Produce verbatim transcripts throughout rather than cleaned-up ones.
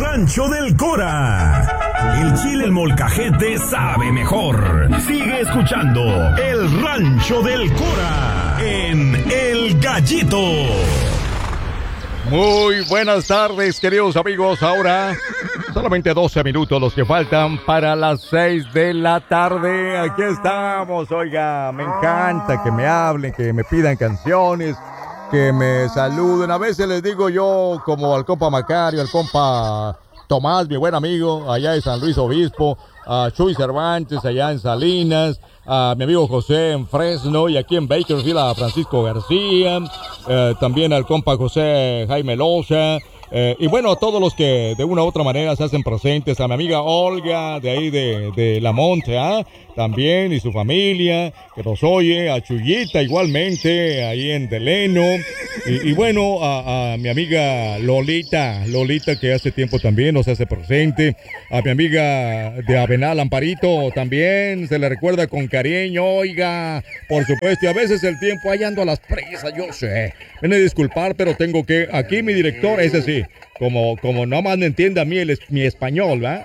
Rancho del Cora. El chile, el molcajete sabe mejor. Sigue escuchando El Rancho del Cora en El Gallito. Muy buenas tardes, queridos amigos. Ahora solamente doce minutos los que faltan para las seis de la tarde. Aquí estamos. Oiga, me encanta que me hablen, que me pidan canciones, que me saluden. A veces les digo yo, como al compa Macario, al compa Tomás, mi buen amigo, allá de San Luis Obispo, a Chuy Cervantes, allá en Salinas, a mi amigo José en Fresno, y aquí en Bakersfield a Francisco García, eh, también al compa José Jaime Loza, eh, y bueno, a todos los que de una u otra manera se hacen presentes, a mi amiga Olga, de ahí de, de La Monte, ¿ah? También, y su familia, que nos oye, a Chuyita igualmente, ahí en Deleno, y, y bueno, a, a mi amiga Lolita, Lolita que hace tiempo también nos hace presente, a mi amiga de Avenal, Amparito, también se le recuerda con cariño, oiga, por supuesto, y a veces el tiempo, ahí ando a las presas, yo sé, me he de disculpar, pero tengo que, aquí mi director, ese sí, como, como nomás me entiende a mí el, mi español, ¿va?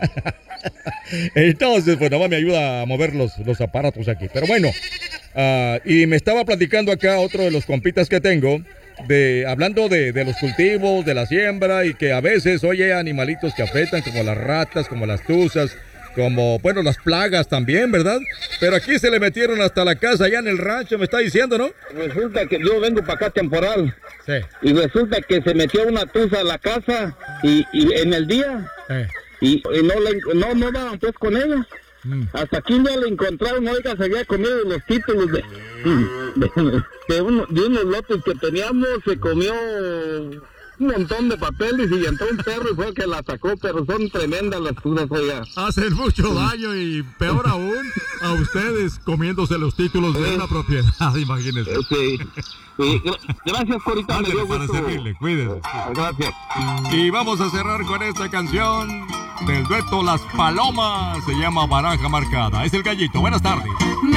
Entonces, pues nomás me ayuda a mover los, los aparatos aquí. Pero bueno, uh, y me estaba platicando acá otro de los compitas que tengo, de hablando de, de los cultivos, de la siembra, y que a veces, oye, animalitos que afectan, como las ratas, como las tuzas, como, bueno, las plagas también, ¿verdad? Pero aquí se le metieron hasta la casa, allá en el rancho, me está diciendo, ¿no? Resulta que yo vengo para acá temporal. Sí. Y resulta que se metió una tuza a la casa y, y en el día... Eh. Y, y no, le, no, no daban pues con ella. Mm. Hasta aquí ya le encontraron, oiga, se había comido los títulos de, de, de, uno, de unos lotes que teníamos, se comió un montón de papeles y entró un perro y fue el que la sacó, pero son tremendas las tuzas, oiga. Hacen mucho daño y peor aún a ustedes comiéndose los títulos de sí. una propiedad, imagínense. Sí. Sí. Gracias, Corita, me dio para gusto. servirle, cuídese. Gracias. Y vamos a cerrar con esta canción del dueto Las Palomas, se llama Baraja Marcada. Es El Gallito, buenas tardes.